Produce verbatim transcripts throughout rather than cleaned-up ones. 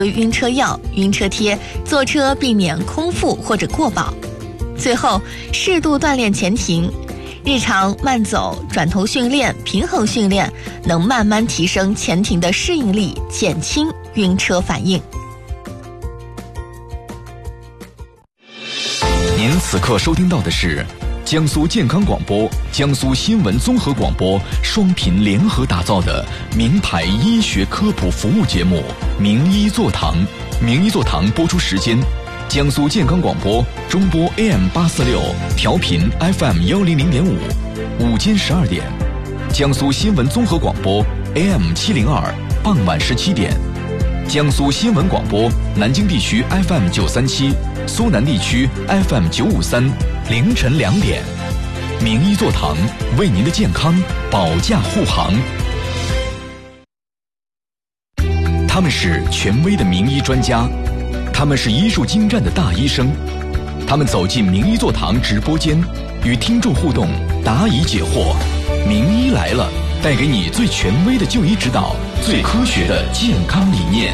晕车药、晕车贴，坐车避免空腹或者过饱。最后，适度锻炼前庭，日常慢走、转头训练、平衡训练，能慢慢提升前庭的适应力，减轻晕车反应。 您此刻收听到的是江苏健康广播、江苏新闻综合广播双频联合打造的名牌医学科普服务节目《名医座堂》。名医座堂播出时间：江苏健康广播中波 A M 八四六，调频 F M 幺零零点五，午间十二点；江苏新闻综合广播 A M 七零二，傍晚十七点；江苏新闻广播南京地区 F M 九三七，苏南地区 F M 九五三，凌晨两点。名医座堂为您的健康保驾护航。他们是权威的名医专家，他们是医术精湛的大医生，他们走进名医座堂直播间，与听众互动，答疑解惑。名医来了，带给你最权威的就医指导，最科学的健康理念。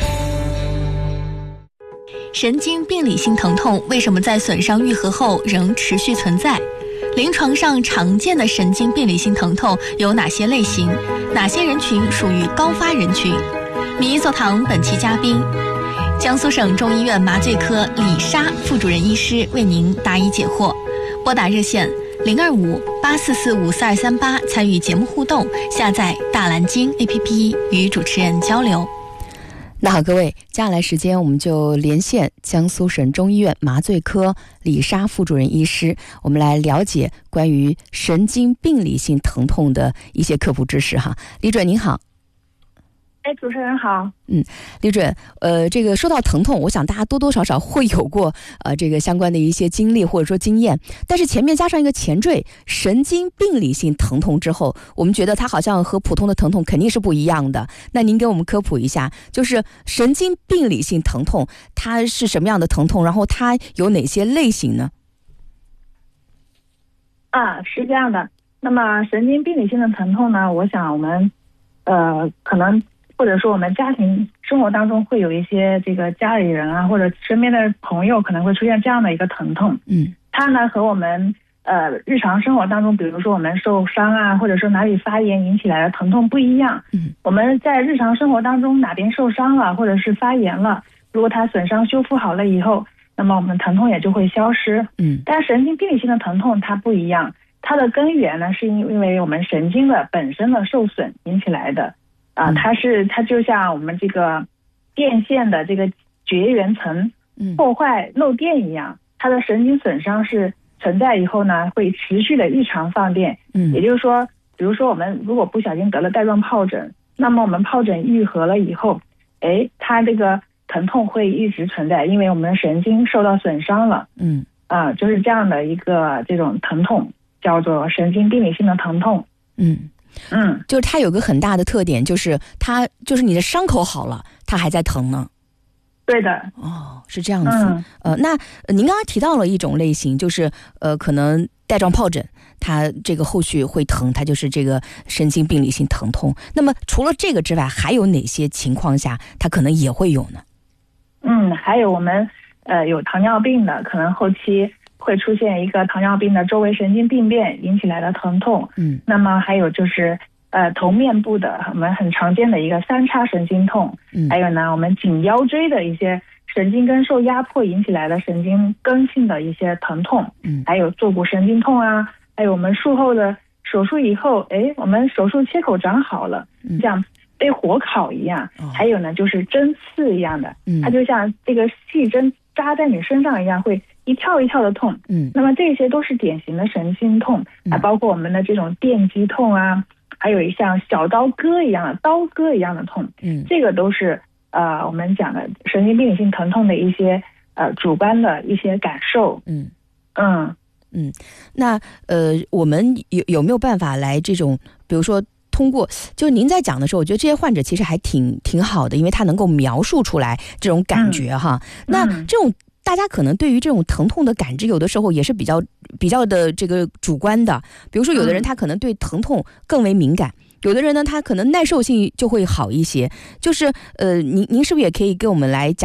神经病理性疼痛为什么在损伤愈合后仍持续存在？临床上常见的神经病理性疼痛有哪些类型？哪些人群属于高发人群？名医座堂本期嘉宾，江苏省中医院麻醉科李莎副主任医师为您答疑解惑。拨打热线零二五八四四五四二三八参与节目互动，下载大蓝鲸 A P P 与主持人交流。 那好，各位，接下来时间我们就连线江苏省中医院麻醉科李莎副主任医师，我们来了解关于神经病理性疼痛的一些科普知识哈。李主任您好。 哎，主持人好。 嗯，李主任，呃，这个说到疼痛，我想大家多多少少会有过呃这个相关的一些经历或者说经验，但是前面加上一个前缀神经病理性疼痛之后，我们觉得它好像和普通的疼痛肯定是不一样的。那您给我们科普一下，就是神经病理性疼痛它是什么样的疼痛，然后它有哪些类型呢？ 啊，是这样的。那么神经病理性的疼痛呢，我想我们呃可能或者说我们家庭生活当中会有一些这个家里人啊，或者身边的朋友可能会出现这样的一个疼痛。 嗯， 它呢和我们呃日常生活当中，比如说我们受伤啊，或者说哪里发炎引起来的疼痛不一样。 嗯， 我们在日常生活当中哪边受伤了，或者是发炎了，如果它损伤修复好了以后，那么我们疼痛也就会消失。 嗯， 但神经病理性的疼痛它不一样，它的根源呢是因为我们神经的本身的受损引起来的。啊，它是它就像我们这个电线的这个绝缘层破坏漏电一样，它的神经损伤是存在以后呢，会持续的异常放电。 嗯， 也就是说，比如说我们如果不小心得了带状疱疹，那么我们疱疹愈合了以后，哎，它这个疼痛会一直存在，因为我们的神经受到损伤了。 嗯， 啊，就是这样的一个这种疼痛，叫做神经病理性的疼痛。 嗯。 嗯， 就是它有个很大的特点，就是它就是你的伤口好了，它还在疼呢。 对的。 哦，是这样子。 嗯、 呃，那呃您刚刚提到了一种类型，就是呃，可能带状疱疹，它这个后续会疼，它就是这个神经病理性疼痛。那么除了这个之外，还有哪些情况下它可能也会有呢？ 嗯，还有我们呃有糖尿病的，可能后期会出现一个糖尿病的周围神经病变引起来的疼痛。 嗯， 那么还有就是呃头面部的我们很常见的一个三叉神经痛。 嗯， 还有呢我们颈腰椎的一些神经根受压迫引起来的神经根性的一些疼痛。 嗯， 还有坐骨神经痛啊，还有我们术后的手术以后，哎，我们手术切口长好了， 嗯、 像被火烤一样。 哦、还有呢就是针刺一样的。 嗯， 它就像这个细针扎在你身上一样，会一跳一跳的痛。 嗯， 那么这些都是典型的神经痛。 嗯、 还包括我们的这种电击痛啊，还有像小刀割一样的刀割一样的痛。 嗯， 这个都是呃我们讲的神经病理性疼痛的一些呃主观的一些感受。 嗯嗯嗯，那呃我们有有没有办法来这种，比如说通过就是您在讲的时候，我觉得这些患者其实还挺挺好的，因为他能够描述出来这种感觉哈。 嗯、 那这种大家可能对于这种疼痛的感知，有的时候也是比较比较的这个主观的。比如说，有的人他可能对疼痛更为敏感，有的人呢他可能耐受性就会好一些。就是呃，您您是不是也可以给我们来讲？